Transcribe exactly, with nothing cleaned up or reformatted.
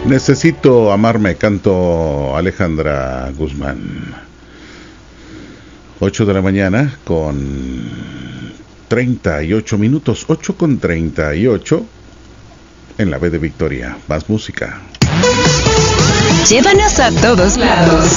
Necesito amarme, canto Alejandra Guzmán. ocho de la mañana con treinta y ocho minutos, ocho con treinta y ocho en la B de Victoria. Más música. Llévanos a todos lados.